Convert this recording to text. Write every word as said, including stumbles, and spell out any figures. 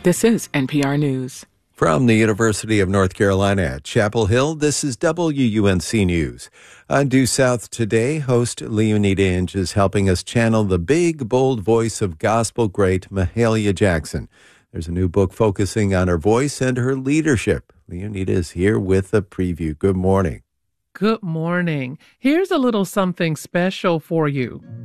This is N P R News. From the University of North Carolina at Chapel Hill, this is W U N C News. On Due South today, host Leonida Inge is helping us channel the big, bold voice of gospel great Mahalia Jackson. There's a new book focusing on her voice and her leadership. Leonida is here with a preview. Good morning. Good morning. Here's a little something special for you.